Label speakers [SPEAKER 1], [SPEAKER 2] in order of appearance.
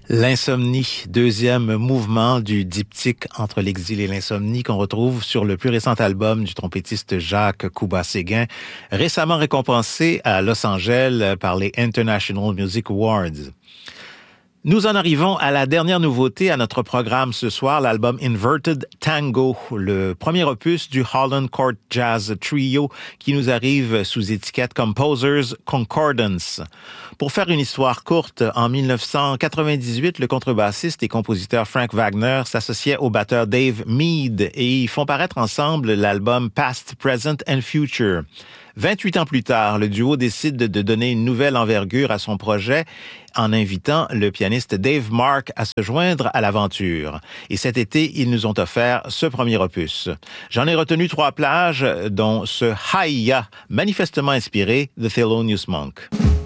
[SPEAKER 1] L'insomnie, deuxième mouvement du diptyque entre l'exil et l'insomnie qu'on retrouve sur le plus récent album du trompettiste Jacques Couba-Séguin, récemment récompensé à Los Angeles par les International Music Awards. Nous en arrivons à la dernière nouveauté à notre programme ce soir, l'album Inverted Tango, le premier opus du Holland Court Jazz Trio qui nous arrive sous étiquette Composers Concordance. Pour faire une histoire courte, en 1998, le contrebassiste et compositeur Frank Wagner s'associait au batteur Dave Mead et ils font paraître ensemble l'album Past, Present and Future. 28 ans plus tard, le duo décide de donner une nouvelle envergure à son projet en invitant le pianiste Dave Mark à se joindre à l'aventure. Et cet été, ils nous ont offert ce premier opus. J'en ai retenu 3 plages, dont ce Hi-Ya, manifestement inspiré de Thelonious Monk.